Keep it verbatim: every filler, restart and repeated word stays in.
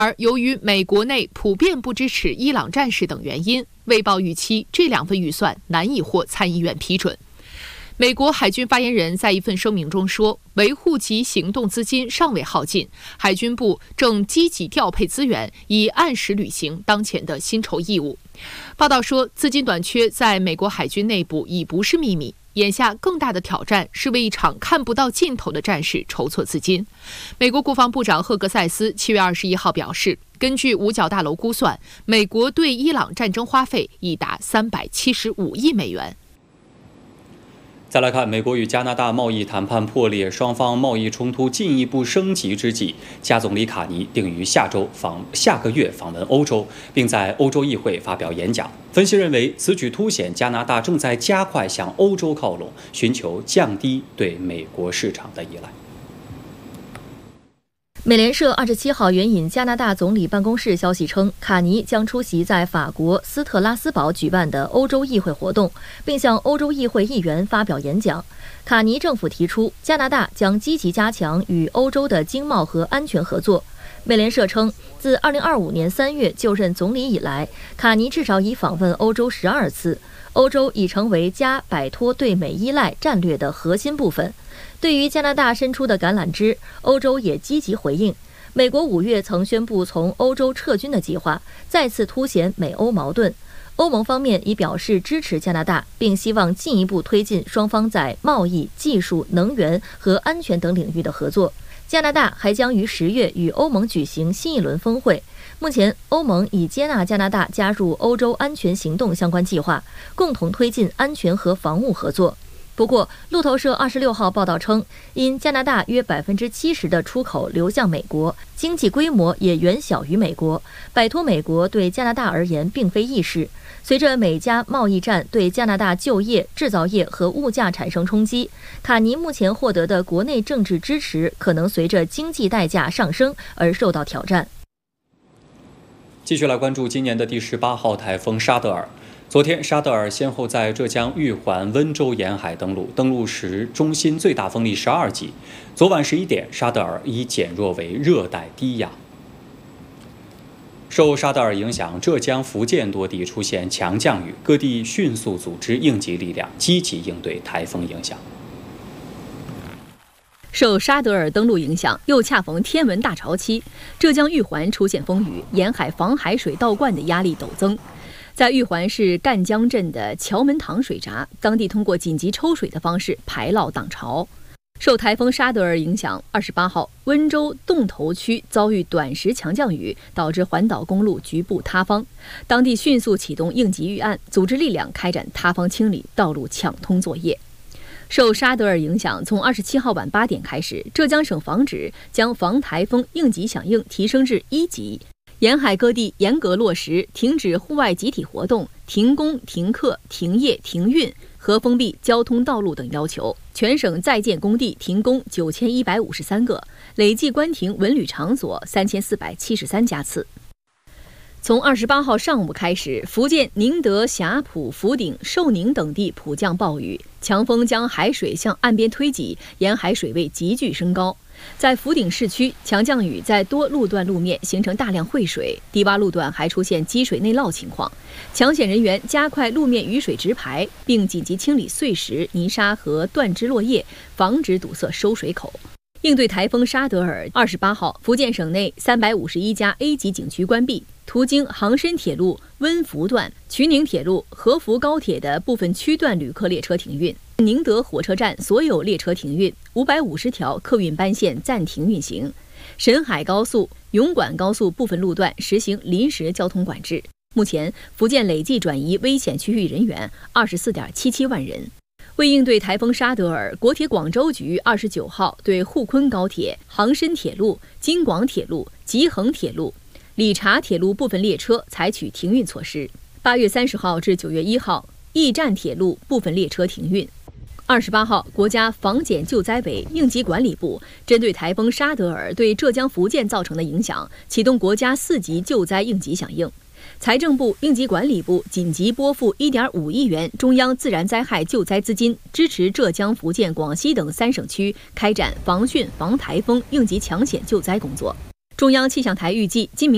而由于美国内普遍不支持伊朗战事等原因，卫报预期这两份预算难以获参议院批准。美国海军发言人在一份声明中说，维护其行动资金尚未耗尽，海军部正积极调配资源，以按时履行当前的薪酬义务。报道说，资金短缺在美国海军内部已不是秘密，眼下更大的挑战是为一场看不到尽头的战事筹措资金。美国国防部长赫格塞斯七月二十一号表示，根据五角大楼估算，美国对伊朗战争花费已达三百七十五亿美元。 再来看，美国与加拿大贸易谈判破裂，双方贸易冲突进一步升级之际，加总理卡尼定于下周访下个月访问欧洲，并在欧洲议会发表演讲。分析认为，此举凸显加拿大正在加快向欧洲靠拢，寻求降低对美国市场的依赖。 美联社二十七号援引加拿大总理办公室消息称，卡尼将出席在法国斯特拉斯堡举办的欧洲议会活动，并向欧洲议会议员发表演讲。卡尼政府提出，加拿大将积极加强与欧洲的经贸和安全合作。美联社称，自二零二五年三月就任总理以来，卡尼至少已访问欧洲十二次，欧洲已成为加摆脱对美依赖战略的核心部分。对于加拿大伸出的橄榄枝，欧洲也积极回应。美国五月曾宣布从欧洲撤军的计划，再次凸显美欧矛盾。欧盟方面已表示支持加拿大，并希望进一步推进双方在贸易、技术、能源和安全等领域的合作。加拿大还将于十月与欧盟举行新一轮峰会。目前，欧盟已接纳加拿大加入欧洲安全行动相关计划，共同推进安全和防务合作。不过，路透社二十六号报道称，因加拿大约百分之七十的出口流向美国，经济规模也远小于美国，摆脱美国对加拿大而言并非易事。随着美加贸易战对加拿大就业、制造业和物价产生冲击，卡尼目前获得的国内政治支持可能随着经济代价上升而受到挑战。 继续来关注今年的第十八号台风沙德尔。昨天，沙德尔先后在浙江玉环、温州沿海登陆，登陆时中心最大风力十二级。昨晚十一点，沙德尔已减弱为热带低压。受沙德尔影响，浙江、福建多地出现强降雨，各地迅速组织应急力量，积极应对台风影响。 受沙德尔登陆影响，又恰逢天文大潮期，浙江玉环出现风雨，沿海防海水倒灌的压力陡增。在玉环市赣江镇的桥门塘水闸，当地通过紧急抽水的方式排涝挡潮。受台风沙德尔影响，二十八号，温州洞头区遭遇短时强降雨，导致环岛公路局部塌方，当地迅速启动应急预案，组织力量开展塌方清理、道路抢通作业。受沙德尔影响，从二十七号晚八点开始，浙江省防指将防台风应急响应提升至一级。沿海各地严格落实停止户外集体活动、停工、停课、停业、停运和封闭交通道路等要求。全省在建工地停工九千一百五十三个，累计关停文旅场所三千四百七十三家次。从二十八号上午开始，福建宁德、霞浦、福鼎、寿宁等地普降暴雨，强风将海水向岸边推挤，沿海水位急剧升高。在福鼎市区，强降雨在多路段路面形成大量汇水，低洼路段还出现积水内涝情况。抢险人员加快路面雨水直排，并紧急清理碎石、泥沙和断枝落叶，防止堵塞收水口。应对台风沙德尔，二十八号，福建省内三百五十一家 A 级景区关闭，途经杭深铁路温福段、衢宁铁路、合福高铁的部分区段旅客列车停运，宁德火车站所有列车停运，五百五十条客运班线暂停运行。沈海高速、永管高速部分路段实行临时交通管制。目前，福建累计转移危险区域人员二十四点七七万人。为应对台风沙德尔，国铁广州局二十九号对沪昆高铁、杭深铁路、京广铁路、吉恒铁路、理查铁路部分列车采取停运措施。八月三十号至九月一号，驿站铁路部分列车停运。二十八号，国家防检救灾委应急管理部针对台风沙德尔对浙江、福建造成的影响，启动国家四级救灾应急响应。财政部、应急管理部紧急拨付 一点五亿元中央自然灾害救灾资金，支持浙江、福建、广西等三省区开展防汛、防台风应急抢险救灾工作。中央气象台预计，今明